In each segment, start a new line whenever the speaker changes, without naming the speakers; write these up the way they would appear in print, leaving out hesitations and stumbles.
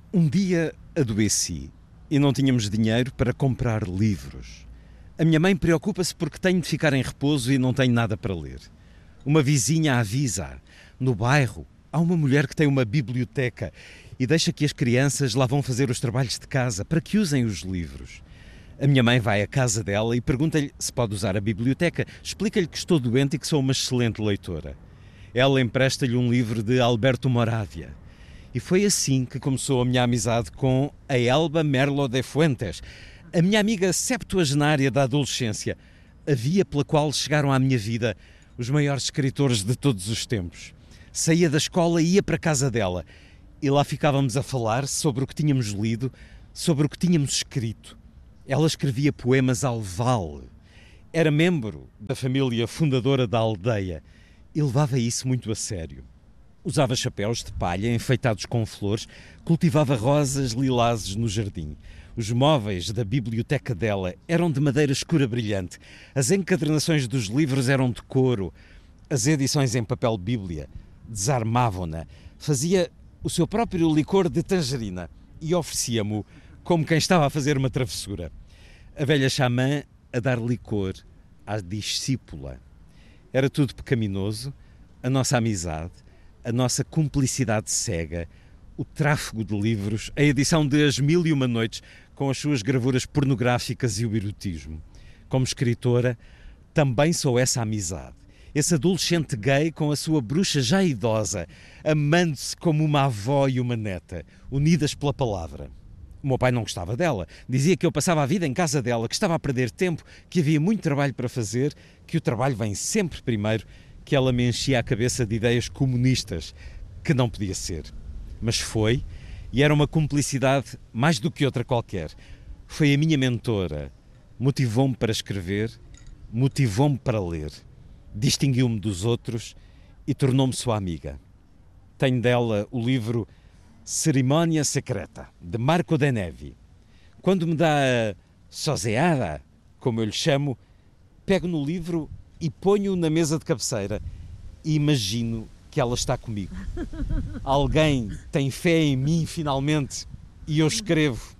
Um dia adoeci e não tínhamos dinheiro para comprar livros. A minha mãe preocupa-se porque tenho de ficar em repouso e não tenho nada para ler. Uma vizinha avisa: no bairro há uma mulher que tem uma biblioteca e deixa que as crianças lá vão fazer os trabalhos de casa para que usem os livros. A minha mãe vai à casa dela e pergunta-lhe se pode usar a biblioteca. Explica-lhe que estou doente e que sou uma excelente leitora. Ela empresta-lhe um livro de Alberto Moravia. E foi assim que começou a minha amizade com a Elba Merlo de Fuentes, a minha amiga septuagenária da adolescência, a via pela qual chegaram à minha vida os maiores escritores de todos os tempos. Saía da escola e ia para a casa dela, e lá ficávamos a falar sobre o que tínhamos lido, sobre o que tínhamos escrito. Ela escrevia poemas ao vale. Era membro da família fundadora da aldeia e levava isso muito a sério. Usava chapéus de palha enfeitados com flores, cultivava rosas lilazes no jardim. Os móveis da biblioteca dela eram de madeira escura brilhante. As encadernações dos livros eram de couro. As edições em papel bíblia desarmavam-na. Fazia o seu próprio licor de tangerina e oferecia-mo como quem estava a fazer uma travessura. A velha xamã a dar licor à discípula. Era tudo pecaminoso, a nossa amizade, a nossa cumplicidade cega, o tráfego de livros, a edição de As Mil e Uma Noites, com as suas gravuras pornográficas e o erotismo. Como escritora, também sou essa amizade. Esse adolescente gay com a sua bruxa já idosa, amando-se como uma avó e uma neta, unidas pela palavra. O meu pai não gostava dela. Dizia que eu passava a vida em casa dela, que estava a perder tempo, que havia muito trabalho para fazer, que o trabalho vem sempre primeiro, que ela me enchia a cabeça de ideias comunistas, que não podia ser. Mas foi, e era uma cumplicidade mais do que outra qualquer. Foi a minha mentora. Motivou-me para escrever, motivou-me para ler. Distinguiu-me dos outros e tornou-me sua amiga. Tenho dela o livro Cerimónia Secreta, de Marco de Nevi. Quando me dá a soseada, como eu lhe chamo, pego no livro e ponho-o na mesa de cabeceira e imagino que ela está comigo. Alguém tem fé em mim, finalmente, e eu escrevo.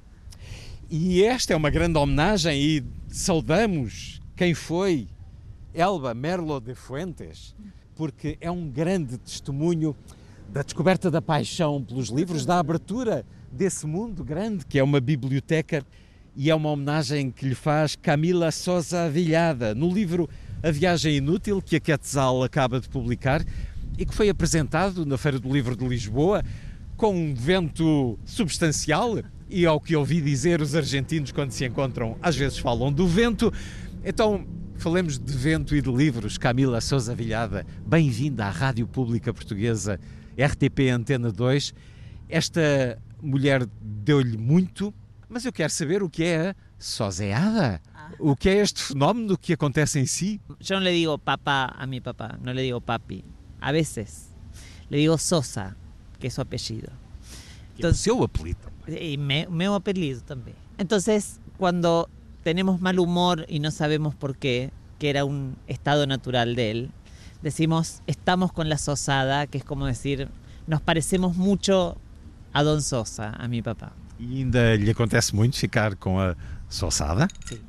E esta é uma grande homenagem e saudamos quem foi Elba Merlo de Fuentes, porque é um grande testemunho da descoberta da paixão pelos livros, da abertura desse mundo grande que é uma biblioteca, e é uma homenagem que lhe faz Camila Sosa Villada, no livro A Viagem Inútil, que a Quetzal acaba de publicar e que foi apresentado na Feira do Livro de Lisboa com um vento substancial, e ao que ouvi dizer, os argentinos quando se encontram às vezes falam do vento. Então falemos de vento e de livros. Camila Sosa Villada, bem-vinda à Rádio Pública Portuguesa, RTP Antena 2. Esta mulher deu-lhe muito, mas eu quero saber o que é a soseada. O que é este fenómeno que acontece em si?
Yo no le digo papá a mi papá, no le digo papi. A veces le digo Sosa, que es su apellido.
Entonces, seu apelido.
Y meu apellido también. Entonces, cuando tenemos mal humor y no sabemos por qué, que era un estado natural de él, decimos estamos con la sosada, que es como decir nos parecemos mucho a Don Sosa, a mi papá.
E ainda lhe acontece muito ficar com a sosada?
Sí.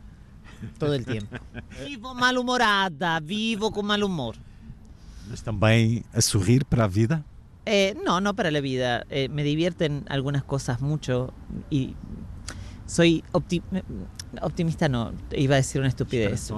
Todo el tiempo. Vivo malhumorada, vivo con mal humor.
Mas também a sorrir para a vida?
No para la vida. Me divierten algunas cosas mucho y soy optimista, no, iba a decir una estupidez.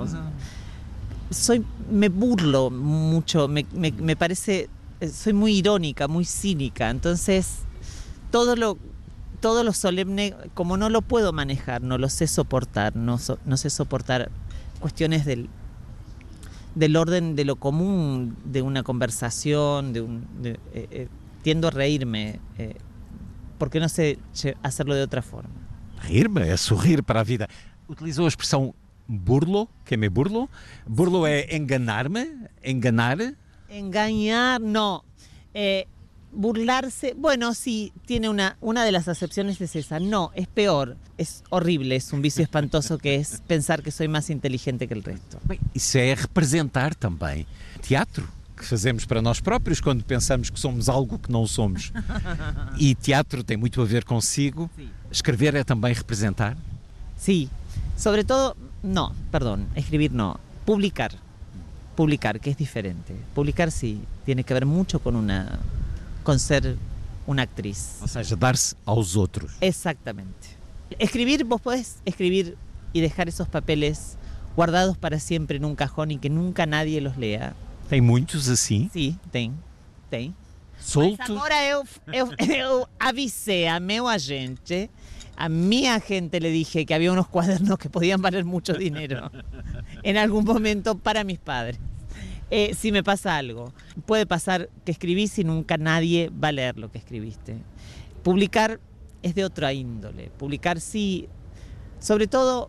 Me burlo mucho, me parece, soy muy irónica, muy cínica, entonces todo lo solemne, como no lo puedo manejar, no lo sé soportar, no sé soportar cuestiones del orden de lo común de una conversación, tiendo a reírme, porque no sé hacerlo de otra forma.
Rir-me é sorrir para a vida. Utilizou a expressão burlo, que me burlo? Burlo é enganar-me? Enganar?
Engañar, no. Burlarse, bueno, sí, tiene una de las acepciones es esa. No, es peor, es horrible, es un vicio espantoso que es pensar que soy más inteligente que el resto.
Bem, isso é representar também. Teatro? que fazemos para nós próprios quando pensamos que somos algo que não somos. E teatro tem muito a ver consigo.
Sí.
Escrever é também representar?
Sí, sobre todo, no, perdón, escribir no, publicar, que es diferente. Publicar sí, tiene que ver mucho con ser una actriz.
Ou seja, dar-se aos outros.
Exactamente. Escribir, vos podés escribir y dejar esos papeles guardados para siempre en un cajón y que nunca nadie los lea.
Tem muitos assim,
Sí, tem. Mas
soltos.
agora eu avisei a meu agente, a mi agente le dije que había unos cuadernos que podían valer mucho dinero en algún momento para mis padres. Si me pasa algo, puede pasar que escribís y nunca nadie va a leer lo que escribiste. Publicar es de otra índole. Publicar sí, sobre todo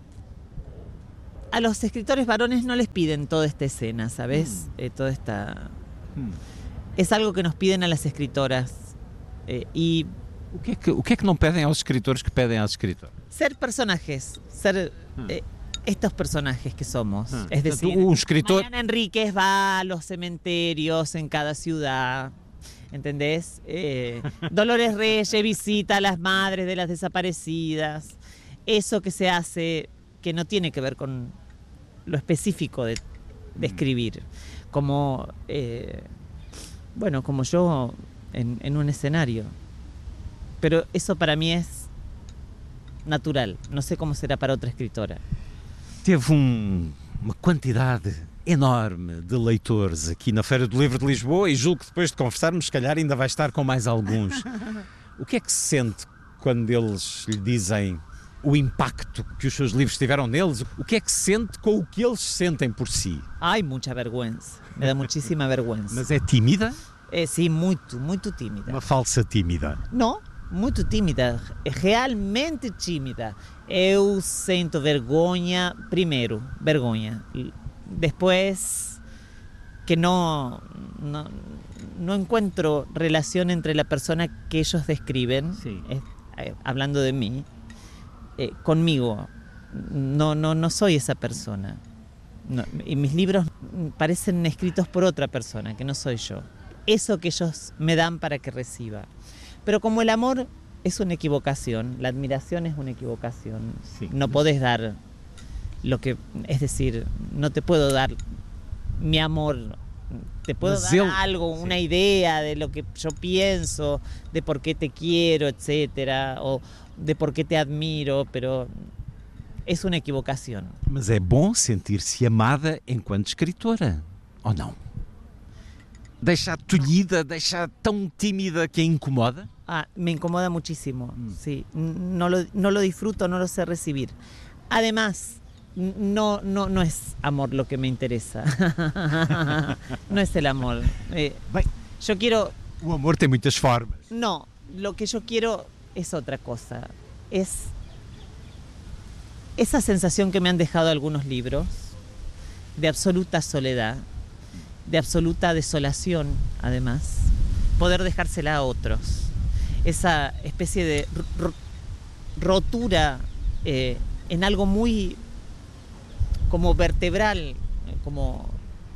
a los escritores varones no les piden toda esta escena, ¿sabes? Toda esta... Es algo que nos piden a las escritoras. Y
O que é que não pedem aos escritores que pedem às escritoras?
ser personajes, ser estos personajes que somos. Es decir,
Portanto, um escritor...
Mariana Enríquez va a los cementerios en cada ciudad, ¿entendés? Dolores Reyes visita a las madres de las desaparecidas. Eso que se hace, que no tiene que ver con lo específico de escribir. Como, bueno, como yo en un escenario. Pero eso para mí es natural. No sé cómo será para outra escritora.
Teve uma quantidade enorme de leitores aqui na Feira do Livro de Lisboa e julgo que depois de conversarmos, se calhar ainda vai estar com mais alguns. O que é que se sente quando eles lhe dizem o impacto que os seus livros tiveram neles? O que é que se sente com o que eles sentem por si?
Hay mucha vergüenza. Me da muchísima vergüenza.
Mas é tímida?
Sí, muito tímida.
Uma falsa tímida?
Não, muito tímida, realmente tímida. Eu sinto vergonha, primeiro, vergonha. Después que no encuentro relación entre la persona que ellos describen,
Sí.
hablando de mí, conmigo. No soy esa persona. No, y mis libros parecen escritos por otra persona, que no soy yo. Eso que ellos me dan para que reciba. Pero como el amor es una equivocación, la admiración es una equivocación,
Sí.
no podés dar lo que... Es decir, no te puedo dar mi amor, te puedo
Mas
dar
ele-
algo,
sí.
una idea de lo que yo pienso, de por qué te quiero, etcétera, o de por qué te admiro, pero es una equivocación.
Mas é bom sentir-se amada enquanto escritora, ou não? Deixa tolhida, deixa tão tímida que a incomoda?
Me incomoda muchísimo, sí. No lo disfruto, no lo sé recibir. Además, no es amor lo que me interesa. No es el amor.
Bem,
Yo quiero...
o amor tem muitas formas.
No, lo que yo quiero es otra cosa. Es esa sensación que me han dejado algunos libros de absoluta soledad, de absoluta desolación, además, poder dejársela a otros. Esa especie de rotura en algo muy como vertebral, como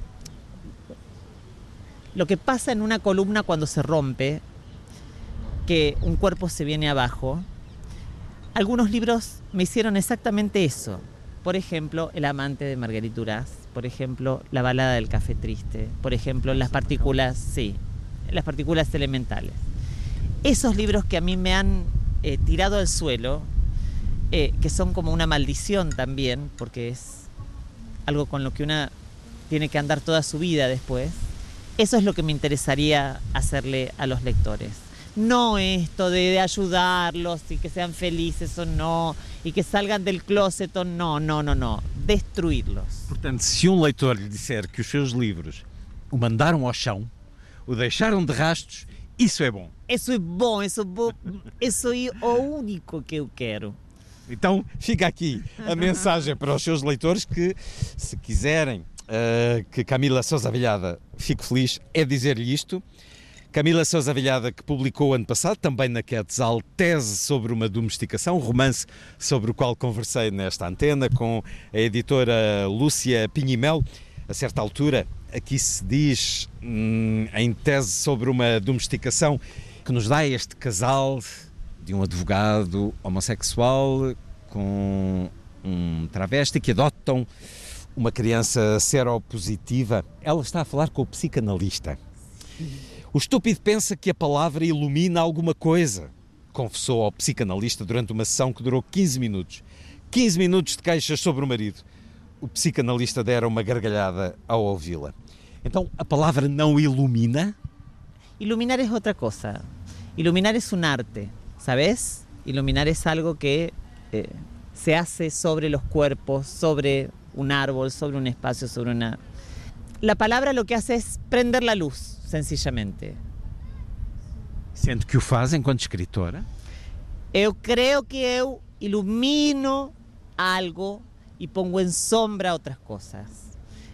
lo que pasa en una columna cuando se rompe, que un cuerpo se viene abajo. Algunos libros me hicieron exactamente eso. Por ejemplo, El amante de Marguerite Duras, por ejemplo, La balada del café triste, por ejemplo, Las partículas, sí, Las partículas elementales. Esos libros que a mí me han tirado al suelo, que son como una maldición también, porque es algo con lo que una tiene que andar toda su vida después, eso es lo que me interesaría hacerle a los lectores. No esto de ayudarlos y que sean felices o no, y que salgan del closet o no, destruirlos.
Portanto, se leitor lhe disser que os seus livros o mandaram ao chão, o deixaram de rastros, isso é bom.
Isso é bom, isso é o único que eu quero.
Então fica aqui a mensagem para os seus leitores que, se quiserem que Camila Sousa Vilhada fique feliz, é dizer-lhe isto. Camila Sousa Vilhada, que publicou ano passado, também na Quetzal, Tese sobre uma domesticação, um romance sobre o qual conversei nesta antena com a editora Lúcia Pinhimel. A certa altura, aqui se diz, em tese sobre uma domesticação, que nos dá este casal de um advogado homossexual com um travesti que adotam uma criança seropositiva. Ela está a falar com o psicanalista. O estúpido pensa que a palavra ilumina alguma coisa, confessou ao psicanalista durante uma sessão que durou 15 minutos. 15 minutos de queixas sobre o marido. O psicanalista dera uma gargalhada ao ouvi-la. Então, a palavra não ilumina?
Iluminar es otra cosa. Iluminar es un arte, ¿sabes? Iluminar es algo que se hace sobre los cuerpos, sobre un árbol, sobre un espacio, sobre una... La palabra lo que hace es prender la luz, sencillamente.
Sendo que o faz enquanto escritora?
Eu creo que eu ilumino algo y pongo en sombra otras cosas.